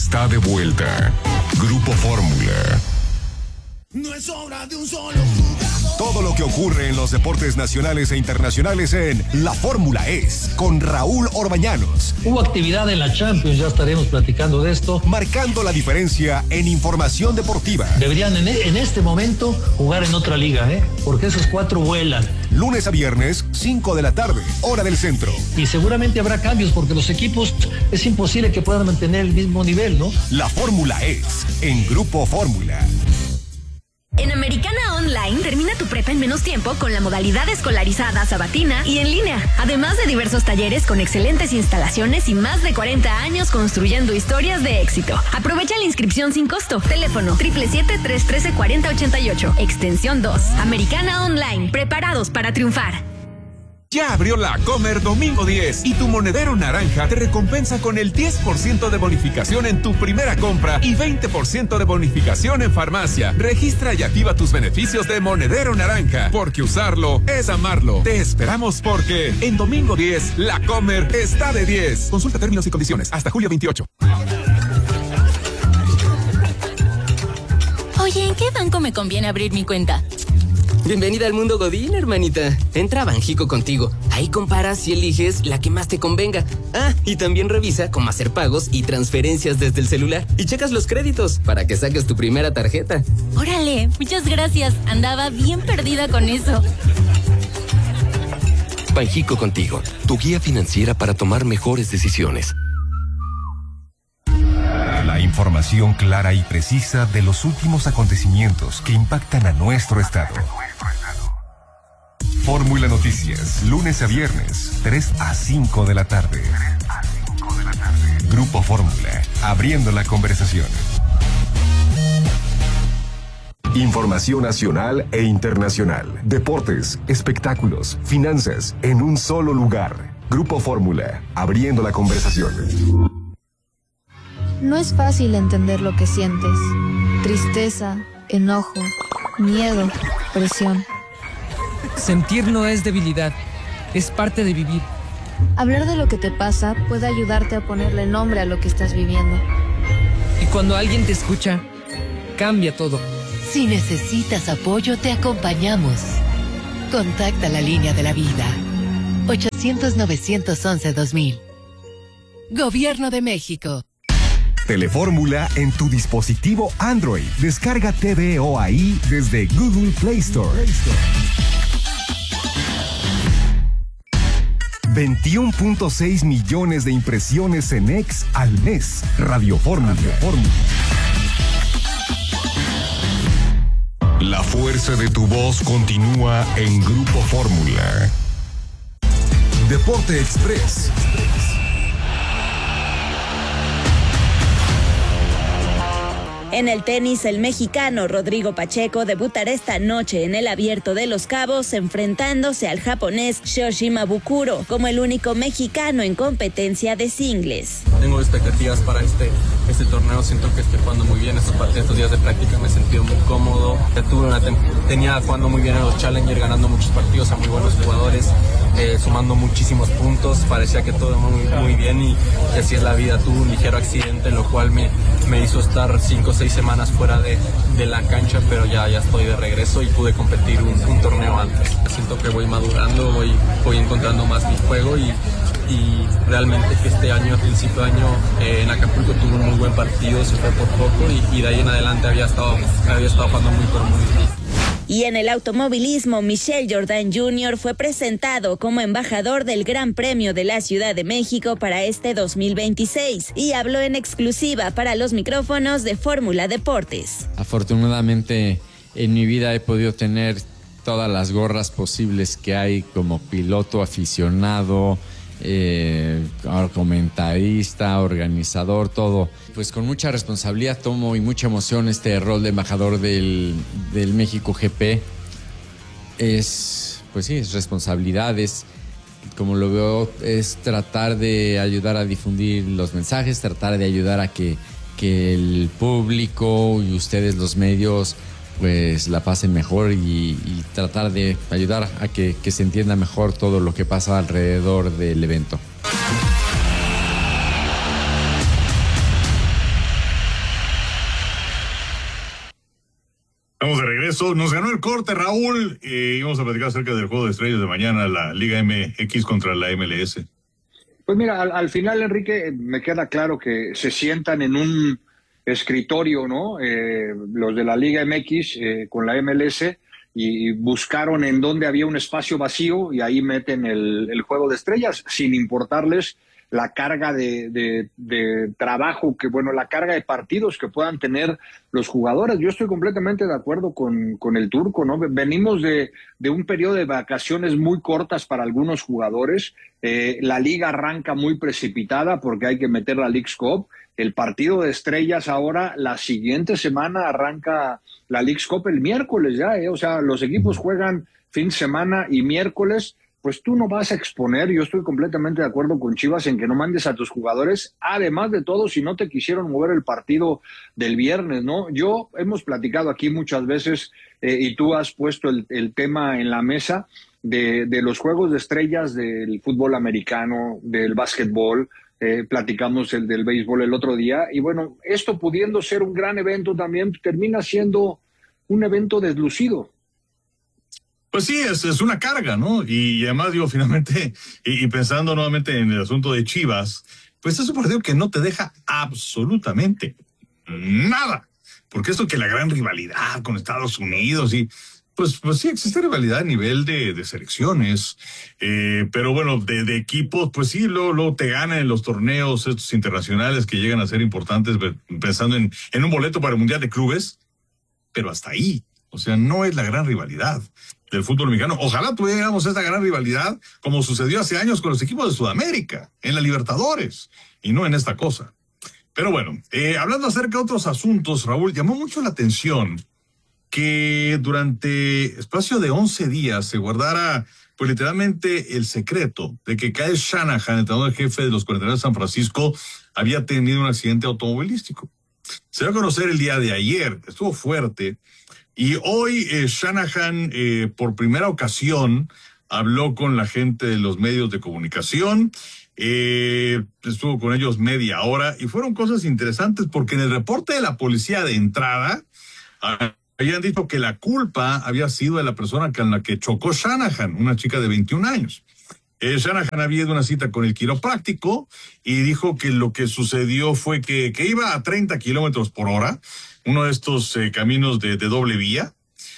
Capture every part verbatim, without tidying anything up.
está de vuelta. Grupo Fórmula. No es obra de un solo jugador. Todo lo que ocurre en los deportes nacionales e internacionales en La Fórmula es con Raúl Orbañanos. Hubo actividad en la Champions, ya estaremos platicando de esto. Marcando la diferencia en información deportiva. Deberían en, en este momento jugar en otra liga, ¿eh? Porque esos cuatro vuelan. Lunes a viernes, cinco de la tarde, hora del centro. Y seguramente habrá cambios porque los equipos es imposible que puedan mantener el mismo nivel, ¿no? La Fórmula es en Grupo Fórmula. En Americana Online termina tu prepa en menos tiempo con la modalidad escolarizada, sabatina y en línea. Además de diversos talleres con excelentes instalaciones y más de cuarenta años construyendo historias de éxito. Aprovecha la inscripción sin costo. Teléfono siete siete siete, tres uno tres, cuatro cero ocho ocho. Extensión dos. Americana Online. Preparados para triunfar. Ya abrió la Comer Domingo diez y tu monedero naranja te recompensa con el diez por ciento de bonificación en tu primera compra y veinte por ciento de bonificación en farmacia. Registra y activa tus beneficios de monedero naranja, porque usarlo es amarlo. Te esperamos porque en Domingo diez, la Comer está de diez. Consulta términos y condiciones hasta julio veintiocho. Oye, ¿en qué banco me conviene abrir mi cuenta? Bienvenida al mundo Godín, hermanita. Entra a Banjico contigo. Ahí comparas y eliges la que más te convenga. Ah, y también revisa cómo hacer pagos y transferencias desde el celular. Y checas los créditos para que saques tu primera tarjeta. Órale, muchas gracias. Andaba bien perdida con eso. Banjico contigo, tu guía financiera para tomar mejores decisiones. La información clara y precisa de los últimos acontecimientos que impactan a nuestro estado. Fórmula Noticias, lunes a viernes, tres a cinco de la tarde. Grupo Fórmula, abriendo la conversación. Información nacional e internacional. Deportes, espectáculos, finanzas, en un solo lugar. Grupo Fórmula, abriendo la conversación. No es fácil entender lo que sientes. Tristeza, enojo, miedo, presión. Sentir no es debilidad, es parte de vivir. Hablar de lo que te pasa puede ayudarte a ponerle nombre a lo que estás viviendo. Y cuando alguien te escucha, cambia todo. Si necesitas apoyo, te acompañamos. Contacta la línea de la vida. ochocientos, novecientos once, dos mil. Gobierno de México. Telefórmula en tu dispositivo Android. Descarga T V O ahí desde Google Play Store. veintiuno punto seis millones de impresiones en X al mes. Radio Fórmula. La fuerza de tu voz continúa en Grupo Fórmula. Deporte Express. En el tenis, el mexicano Rodrigo Pacheco debutará esta noche en el Abierto de Los Cabos, enfrentándose al japonés Shoshi Mabukuro como el único mexicano en competencia de singles. Tengo expectativas para este, este torneo, siento que estoy jugando muy bien estos, estos días de práctica, me he sentido muy cómodo. Tuve una, tenía jugando muy bien en los Challenger, ganando muchos partidos a muy buenos jugadores, eh, sumando muchísimos puntos, parecía que todo muy, muy bien y que así es la vida. Tuve un ligero accidente, lo cual me, me hizo estar cinco o seis semanas fuera de, de la cancha, pero ya, ya estoy de regreso y pude competir un, un torneo antes. Siento que voy madurando, voy, voy encontrando más mi juego y, y realmente que este año, a principio de año, eh, en Acapulco tuve un muy buen partido, se fue por poco y, y de ahí en adelante había estado, había estado jugando muy pero muy bien. Y en el automovilismo, Michel Jordan junior fue presentado como embajador del Gran Premio de la Ciudad de México para este dos mil veintiséis y habló en exclusiva para los micrófonos de Fórmula Deportes. Afortunadamente en mi vida he podido tener todas las gorras posibles que hay como piloto aficionado, eh, comentarista, organizador, todo. Pues con mucha responsabilidad tomo y mucha emoción este rol de embajador del, del México G P. Es, pues sí, es responsabilidad, es, como lo veo, es tratar de ayudar a difundir los mensajes, tratar de ayudar a que, que el público y ustedes los medios pues la pasen mejor y, y tratar de ayudar a que, que se entienda mejor todo lo que pasa alrededor del evento. Estamos de regreso. Nos ganó el corte, Raúl. Eh, íbamos a platicar acerca del juego de estrellas de mañana, la Liga M X contra la M L S. Pues mira, al, al final, Enrique, me queda claro que se sientan en un escritorio, ¿no? Eh, los de la Liga M X eh, con la M L S y buscaron en dónde había un espacio vacío y ahí meten el, el juego de estrellas sin importarles la carga de, de, de trabajo, que bueno, la carga de partidos que puedan tener los jugadores. Yo estoy completamente de acuerdo con, con el turco, ¿no? Venimos de, de un periodo de vacaciones muy cortas para algunos jugadores. Eh, la liga arranca muy precipitada porque hay que meter la Leagues Cup. El partido de estrellas ahora, la siguiente semana arranca la Leagues Cup el miércoles ya, ¿eh? O sea, los equipos juegan fin de semana y miércoles. Pues tú no vas a exponer, yo estoy completamente de acuerdo con Chivas en que no mandes a tus jugadores, además de todo, si no te quisieron mover el partido del viernes, ¿no? Yo, hemos platicado aquí muchas veces, eh, y tú has puesto el, el tema en la mesa de, de los juegos de estrellas del fútbol americano, del básquetbol, eh, platicamos el del béisbol el otro día, y bueno, esto pudiendo ser un gran evento también, termina siendo un evento deslucido. Pues sí, es, es una carga, ¿no? Y, y además, digo, finalmente, y, y pensando nuevamente en el asunto de Chivas, pues es un partido que no te deja absolutamente nada. Porque esto que la gran rivalidad con Estados Unidos y... Pues, pues sí, existe rivalidad a nivel de, de selecciones, eh, pero bueno, de, de equipos, pues sí, luego, luego te ganan en los torneos estos internacionales que llegan a ser importantes, pensando en, en un boleto para el Mundial de Clubes, pero hasta ahí. O sea, no es la gran rivalidad del fútbol mexicano. Ojalá tuviéramos esta gran rivalidad como sucedió hace años con los equipos de Sudamérica, en la Libertadores, y no en esta cosa. Pero bueno, eh, hablando acerca de otros asuntos, Raúl, llamó mucho la atención que durante espacio de once días se guardara, pues literalmente, el secreto de que Kyle Shanahan, el entrenador jefe de los cuarenta y nueve de San Francisco, había tenido un accidente automovilístico. Se dio a conocer el día de ayer, estuvo fuerte. Y hoy eh, Shanahan, eh, por primera ocasión, habló con la gente de los medios de comunicación, eh, estuvo con ellos media hora, y fueron cosas interesantes, porque en el reporte de la policía de entrada, ah, habían dicho que la culpa había sido de la persona con la que chocó Shanahan, una chica de veintiún años. Eh, Shanahan había ido a una cita con el quiropráctico y dijo que lo que sucedió fue que, que iba a treinta kilómetros por hora, uno de estos eh, caminos de, de doble vía,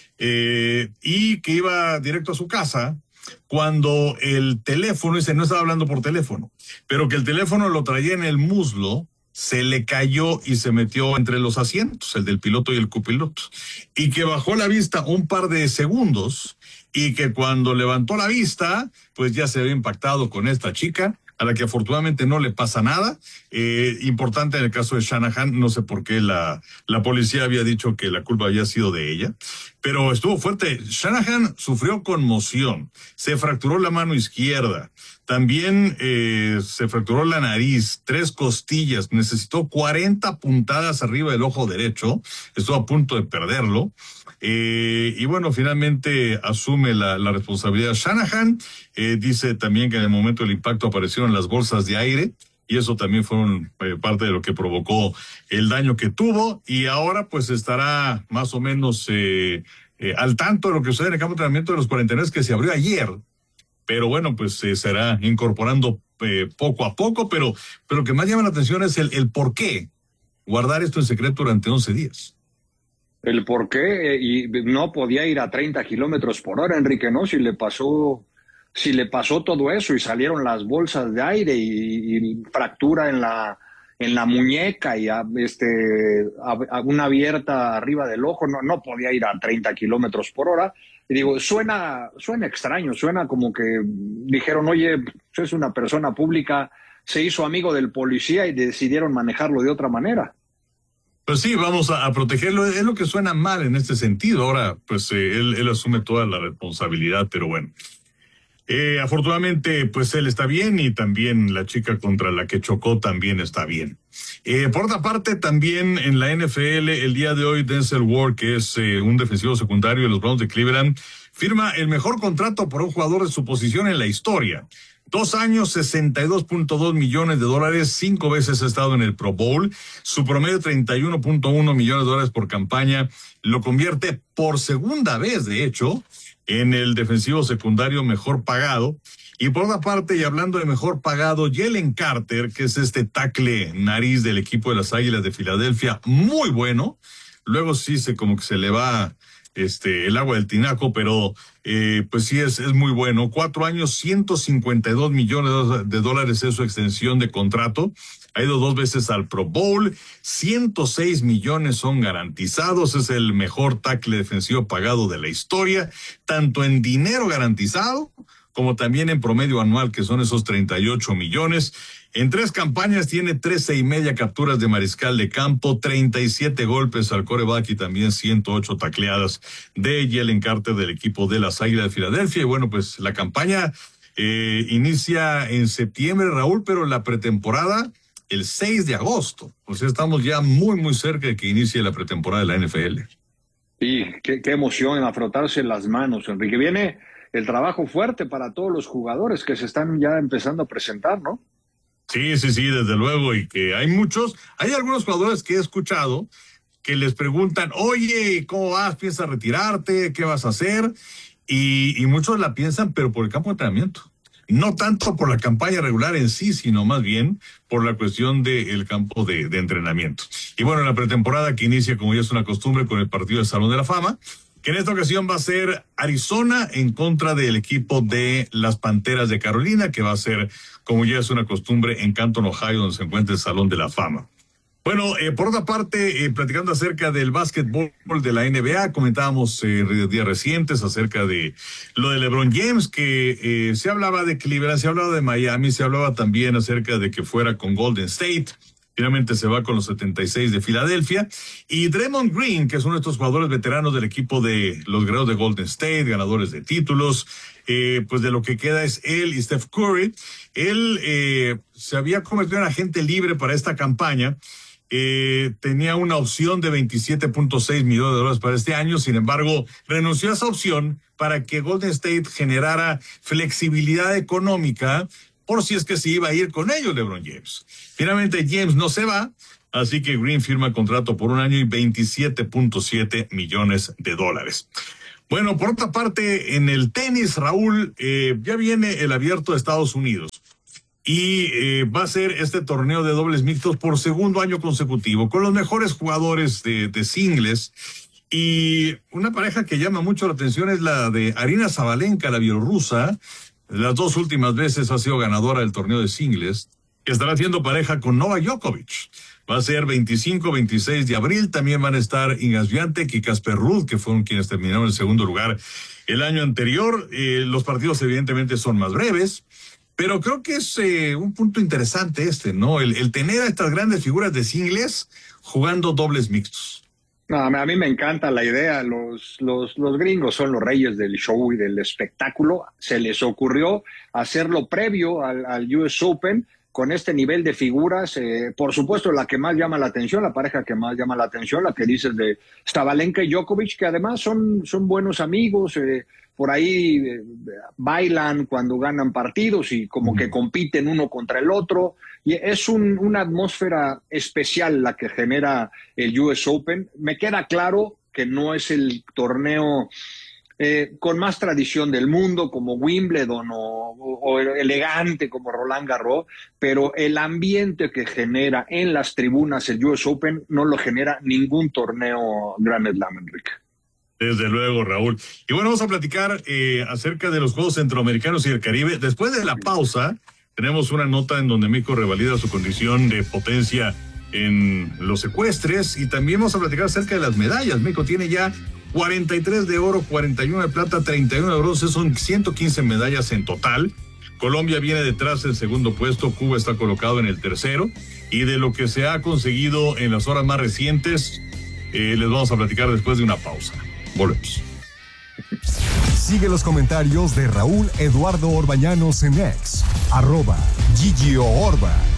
eh, y que iba directo a su casa cuando el teléfono, ese no estaba hablando por teléfono, pero que el teléfono lo traía en el muslo, se le cayó y se metió entre los asientos, el del piloto y el copiloto, y que bajó la vista un par de segundos y que cuando levantó la vista, pues ya se había impactado con esta chica, a la que afortunadamente no le pasa nada. Eh, importante en el caso de Shanahan, no sé por qué la, la policía había dicho que la culpa había sido de ella, pero estuvo fuerte. Shanahan sufrió conmoción, se fracturó la mano izquierda, también eh, se fracturó la nariz, tres costillas, necesitó cuarenta puntadas arriba del ojo derecho, estuvo a punto de perderlo. Eh, y bueno, finalmente asume la, la responsabilidad Shanahan. Eh, dice también que en el momento del impacto aparecieron las bolsas de aire y eso también fue un, eh, parte de lo que provocó el daño que tuvo, y ahora pues estará más o menos eh, eh, al tanto de lo que sucede en el campo de entrenamiento de los cuarenta y nueve que se abrió ayer, pero bueno, pues se eh, será incorporando eh, poco a poco, pero, pero lo que más llama la atención es el, el por qué guardar esto en secreto durante once días. El por qué, y no podía ir a treinta kilómetros por hora, Enrique, ¿no? Si le pasó, si le pasó todo eso y salieron las bolsas de aire y, y fractura en la, en la muñeca y a, este, a, a una abierta arriba del ojo, no, no podía ir a treinta kilómetros por hora. Y digo, suena, suena extraño, suena como que dijeron, oye, es una persona pública, se hizo amigo del policía y decidieron manejarlo de otra manera. Pues sí, vamos a, a protegerlo, es lo que suena mal en este sentido. Ahora, pues eh, él, él asume toda la responsabilidad, pero bueno. Eh, afortunadamente, pues él está bien y también la chica contra la que chocó también está bien. Eh, por otra parte, también en la N F L, el día de hoy, Denzel Ward, que es eh, un defensivo secundario de los Browns de Cleveland, firma el mejor contrato por un jugador de su posición en la historia. Dos años, sesenta y dos punto dos millones de dólares, cinco veces ha estado en el Pro Bowl. Su promedio, treinta y uno punto uno millones de dólares por campaña, lo convierte por segunda vez, de hecho, en el defensivo secundario mejor pagado. Y por otra parte, y hablando de mejor pagado, Jalen Carter, que es este tackle nariz del equipo de las Águilas de Filadelfia, muy bueno. Luego sí se como que se le va este el agua del tinaco, pero eh, pues sí es, es muy bueno. Cuatro años, ciento cincuenta y dos millones de dólares es su extensión de contrato. Ha ido dos veces al Pro Bowl, ciento seis millones son garantizados, es el mejor tackle defensivo pagado de la historia, tanto en dinero garantizado como también en promedio anual, que son esos treinta y ocho millones. En tres campañas tiene trece y media capturas de mariscal de campo, treinta y siete golpes al quarterback y también ciento ocho tacleadas de Jalen Carter del equipo de las Águilas de Filadelfia. Y bueno, pues la campaña eh, inicia en septiembre, Raúl, pero la pretemporada el seis de agosto. O sea, estamos ya muy, muy cerca de que inicie la pretemporada de la N F L. Sí, qué, qué emoción a frotarse las manos, Enrique. Viene el trabajo fuerte para todos los jugadores que se están ya empezando a presentar, ¿no? Sí, sí, sí, desde luego, y que hay muchos, hay algunos jugadores que he escuchado que les preguntan, oye, ¿cómo vas? ¿Piensas retirarte? ¿Qué vas a hacer? Y, y muchos la piensan, pero por el campo de entrenamiento. No tanto por la campaña regular en sí, sino más bien por la cuestión del campo de, de entrenamiento. Y bueno, la pretemporada que inicia, como ya es una costumbre, con el partido del Salón de la Fama, que en esta ocasión va a ser Arizona en contra del equipo de las Panteras de Carolina, que va a ser, como ya es una costumbre, en Canton, Ohio, donde se encuentra el Salón de la Fama. Bueno, eh, por otra parte, eh, platicando acerca del básquetbol de la N B A, comentábamos eh, días recientes acerca de lo de LeBron James, que eh, se hablaba de Cleveland, se hablaba de Miami, se hablaba también acerca de que fuera con Golden State. Finalmente se va con los setenta y seis de Filadelfia. Y Draymond Green, que es uno de estos jugadores veteranos del equipo de los Guerreros de Golden State, ganadores de títulos, eh, pues de lo que queda es él y Steph Curry. Él eh, se había convertido en agente libre para esta campaña. Eh, tenía una opción de veintisiete punto seis millones de dólares para este año. Sin embargo, renunció a esa opción para que Golden State generara flexibilidad económica por si es que se iba a ir con ellos LeBron James. Finalmente James no se va, así que Green firma contrato por un año y veintisiete punto siete millones de dólares. Bueno, por otra parte, en el tenis, Raúl, eh, ya viene el Abierto de Estados Unidos y eh, va a ser este torneo de dobles mixtos por segundo año consecutivo, con los mejores jugadores de, de singles. Y una pareja que llama mucho la atención es la de Aryna Sabalenka, la bielorrusa. Las dos últimas veces ha sido ganadora del torneo de singles, que estará haciendo pareja con Novak Djokovic. Va a ser veinticinco, veintiséis de abril. También van a estar Iga Swiatek y Casper Ruud, que fueron quienes terminaron en segundo lugar el año anterior. Eh, los partidos evidentemente son más breves, pero creo que es eh, un punto interesante este, ¿no? El, el tener a estas grandes figuras de singles jugando dobles mixtos. No, a mí me encanta la idea. Los, los, los gringos son los reyes del show y del espectáculo. Se les ocurrió hacerlo previo al, al U S Open con este nivel de figuras. Eh, por supuesto, la que más llama la atención, la pareja que más llama la atención, la que dices de Sabalenka y Djokovic, que además son, son buenos amigos. Eh, por ahí eh, bailan cuando ganan partidos y como que compiten uno contra el otro. Y es un, una atmósfera especial la que genera el U S Open. Me queda claro que no es el torneo eh, con más tradición del mundo como Wimbledon o, o, o elegante como Roland Garros, pero el ambiente que genera en las tribunas el U S Open no lo genera ningún torneo Grand Slam, Enrique. Desde luego, Raúl. Y bueno, vamos a platicar eh, acerca de los Juegos Centroamericanos y del Caribe. Después de la pausa, tenemos una nota en donde México revalida su condición de potencia en los ecuestres y también vamos a platicar acerca de las medallas. México tiene ya cuarenta y tres de oro, cuarenta y uno de plata, treinta y uno de bronce, son ciento quince medallas en total. Colombia viene detrás del segundo puesto, Cuba está colocado en el tercero y de lo que se ha conseguido en las horas más recientes, eh, les vamos a platicar después de una pausa. Volvemos. Sigue los comentarios de Raúl Eduardo Orbañanos en X, arroba Gigio Orba.